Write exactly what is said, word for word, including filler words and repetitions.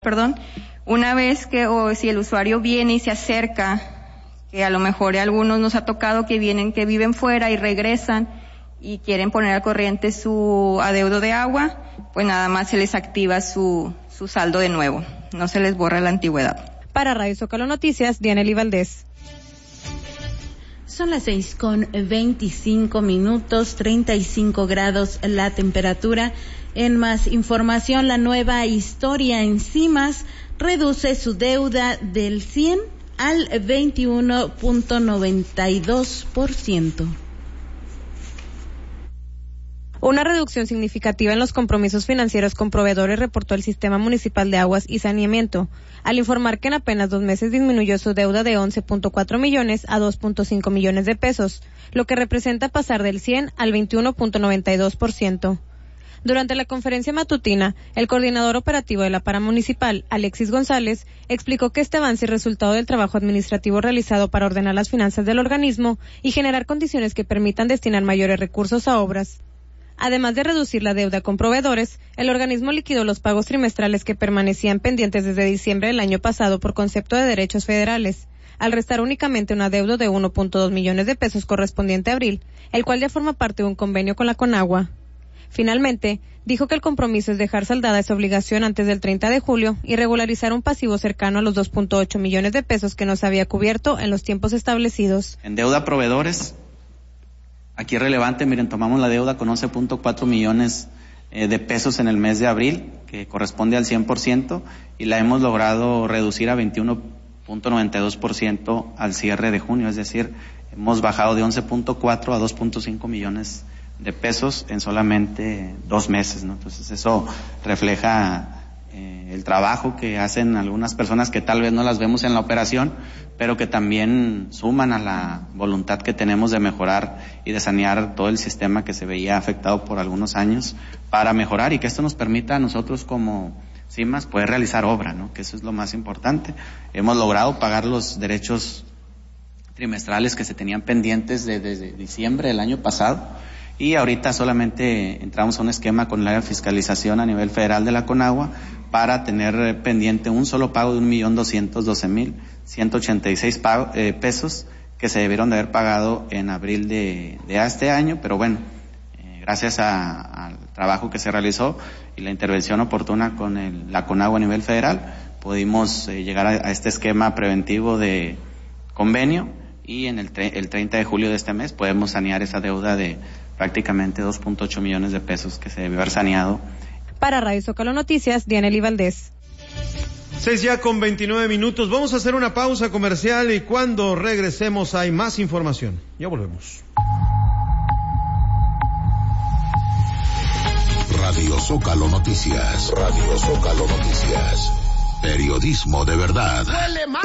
Perdón, una vez que o si el usuario viene y se acerca, que a lo mejor a algunos nos ha tocado que vienen, que viven fuera y regresan y quieren poner al corriente su adeudo de agua, pues nada más se les activa su, su saldo de nuevo, no se les borra la antigüedad. Para Radio Zócalo Noticias, Dianely Valdés. Son las seis con veinticinco minutos, treinta y cinco grados la temperatura. En más información, la Nueva Historia en Cimas reduce su deuda del cien al veintiuno punto noventa y dos por ciento. Una reducción significativa en los compromisos financieros con proveedores reportó el Sistema Municipal de Aguas y Saneamiento, al informar que en apenas dos meses disminuyó su deuda de once punto cuatro millones a dos punto cinco millones de pesos, lo que representa pasar del cien al veintiuno punto noventa y dos por ciento. Durante la conferencia matutina, el coordinador operativo de la Paramunicipal, Alexis González, explicó que este avance es resultado del trabajo administrativo realizado para ordenar las finanzas del organismo y generar condiciones que permitan destinar mayores recursos a obras. Además de reducir la deuda con proveedores, el organismo liquidó los pagos trimestrales que permanecían pendientes desde diciembre del año pasado por concepto de derechos federales, al restar únicamente un adeudo de uno punto dos millones de pesos correspondiente a abril, el cual ya forma parte de un convenio con la Conagua. Finalmente, dijo que el compromiso es dejar saldada esa obligación antes del treinta de julio y regularizar un pasivo cercano a los dos punto ocho millones de pesos que no se había cubierto en los tiempos establecidos. En deuda a proveedores, aquí es relevante, miren, tomamos la deuda con once punto cuatro millones eh, de pesos en el mes de abril, que corresponde al cien por ciento, y la hemos logrado reducir a veintiuno punto noventa y dos por ciento al cierre de junio, es decir, hemos bajado de once punto cuatro a dos punto cinco millones de pesos en solamente dos meses, ¿no? Entonces eso refleja eh, el trabajo que hacen algunas personas que tal vez no las vemos en la operación, pero que también suman a la voluntad que tenemos de mejorar y de sanear todo el sistema que se veía afectado por algunos años para mejorar y que esto nos permita a nosotros como CIMAS poder realizar obra, ¿no? Que eso es lo más importante. Hemos logrado pagar los derechos trimestrales que se tenían pendientes de, desde diciembre del año pasado. Y ahorita solamente entramos a un esquema con el área de fiscalización a nivel federal de la Conagua para tener pendiente un solo pago de un millón doscientos doce mil ciento ochenta y seis eh, pesos que se debieron de haber pagado en abril de, de este año, pero bueno, eh, gracias a, al trabajo que se realizó y la intervención oportuna con el, la Conagua a nivel federal, pudimos eh, llegar a, a este esquema preventivo de convenio y en el, tre- el treinta de julio de este mes podemos sanear esa deuda de prácticamente dos punto ocho millones de pesos que se debió haber saneado. Para Radio Zócalo Noticias, Dianely Valdés. Seis ya con veintinueve minutos. Vamos a hacer una pausa comercial y cuando regresemos hay más información. Ya volvemos. Radio Zócalo Noticias. Radio Zócalo Noticias. Periodismo de verdad.